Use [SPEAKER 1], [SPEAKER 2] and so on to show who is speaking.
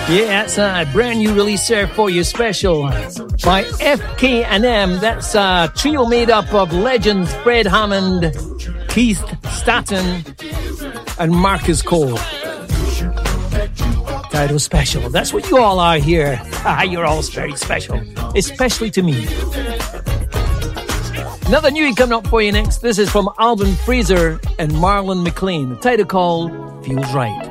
[SPEAKER 1] Yeah, that's a brand new release there for you, special by FK&M. That's a trio made up of legends Fred Hammond, Keith Staton, and Marcus Cole. Title Special. That's what you all are here. You're all very special, especially to me. Another newie coming up for you next. This is from Alvin Fraser and Marlon McLean. The title called Feels Right.